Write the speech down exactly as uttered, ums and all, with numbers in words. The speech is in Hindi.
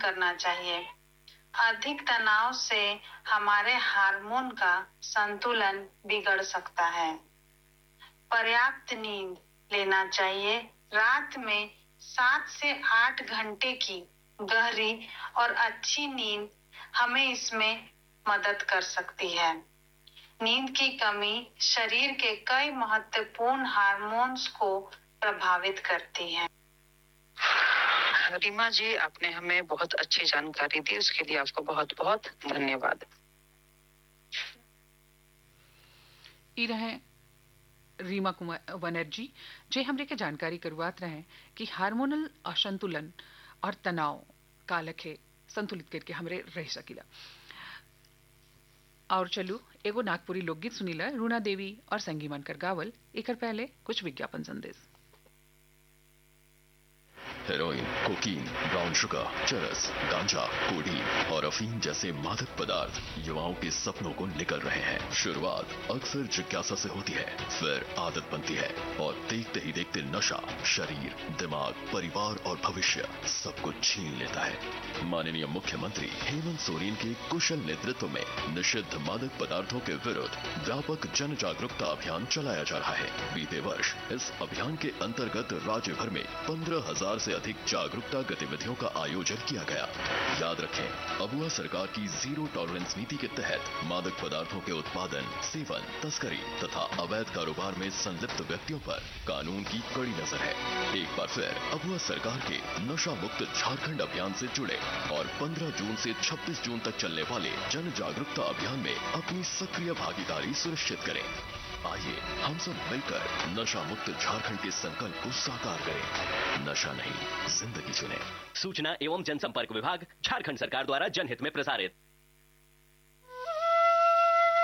करना चाहिए। अधिक तनाव से हमारे हार्मोन का संतुलन बिगड़ सकता है। पर्याप्त नींद लेना चाहिए। रात में सात से आठ घंटे की गहरी और अच्छी नींद हमें इसमें मदद कर सकती है। नींद की कमी शरीर के कई महत्वपूर्ण हार्मोन्स को प्रभावित करती है। रीमा जी, आपने हमें बहुत अच्छी जानकारी दी, उसके लिए आपको बहुत बहुत धन्यवाद। ई रहे रीमा कुमार बनर्जी जे हमरे के जानकारी करवात रहे कि हार्मोनल असंतुलन और तनाव काल के संतुलित करके हमरे रह सकीला। और चलू एगो नागपुरी लोकगीत सुनीला रूना देवी और संगी मनकर गावल। एकर पहले कुछ विज्ञापन संदेश। हेरोइन, कोकीन, ब्राउन शुगर, चरस, गांजा, कोडीन और अफीम जैसे मादक पदार्थ युवाओं के सपनों को निकल रहे हैं। शुरुआत अक्सर जिज्ञासा से होती है, फिर आदत बनती है और देखते ही देखते नशा शरीर, दिमाग, परिवार और भविष्य सब कुछ छीन लेता है। माननीय मुख्यमंत्री हेमंत सोरेन के कुशल नेतृत्व में निषिद्ध मादक पदार्थों के विरुद्ध व्यापक जन जागरूकता अभियान चलाया जा रहा है। बीते वर्ष इस अभियान के अंतर्गत राज्य भर में पंद्रह हजार से अधिक जागरूकता गतिविधियों का आयोजन किया गया। याद रखें, अबुआ सरकार की जीरो टॉलरेंस नीति के तहत मादक पदार्थों के उत्पादन, सेवन, तस्करी तथा अवैध कारोबार में संलिप्त व्यक्तियों पर कानून की कड़ी नजर है। एक बार फिर अबुआ सरकार के नशा मुक्त झारखंड अभियान से जुड़े और पंद्रह जून से छब्बीस जून तक चलने वाले जन जागरूकता अभियान में अपनी सक्रिय भागीदारी सुनिश्चित करें। आइए हम सब मिलकर नशा मुक्त झारखंड के संकल्प को साकार करें। नशा नहीं, जिंदगी चुनें। सूचना एवं जनसंपर्क विभाग, झारखंड सरकार द्वारा जनहित में प्रसारित।